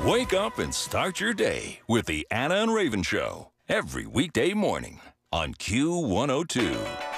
Wake up and start your day with the Anna and Raven Show every weekday morning on Q102.